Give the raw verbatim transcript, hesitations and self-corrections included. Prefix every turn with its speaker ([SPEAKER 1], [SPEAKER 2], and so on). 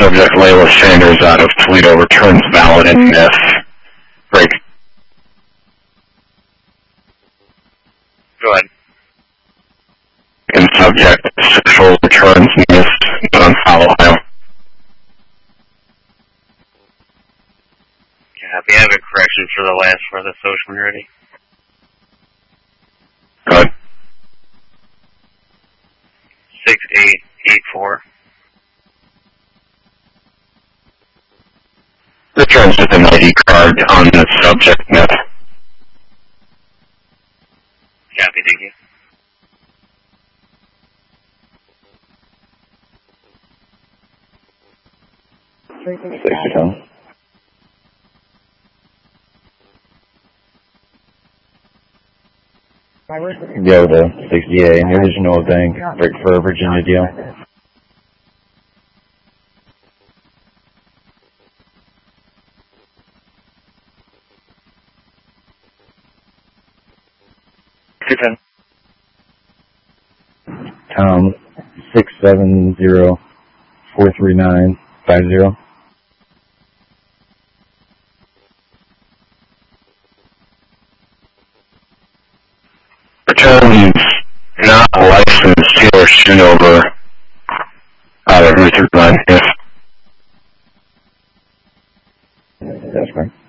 [SPEAKER 1] subject Layla Sanders out of Toledo returns valid and miss. Break.
[SPEAKER 2] Go ahead.
[SPEAKER 1] And subject sexual returns missed, not on file, Ohio.
[SPEAKER 2] Copy. I have a correction for the last for the social when you're ready.
[SPEAKER 1] Go ahead.
[SPEAKER 2] Six eight eight four.
[SPEAKER 1] Returns with an I D card on the subject net.
[SPEAKER 2] Copy, thank you.
[SPEAKER 3] Safety Tom. Go to sixty A, original bank, break for Virginia deal.
[SPEAKER 2] two ten.
[SPEAKER 3] Tom, six seven zero four three nine five zero.
[SPEAKER 1] Returns not licensed Taylor Schoonover out of Richard Glenn. Yes.
[SPEAKER 3] That's right.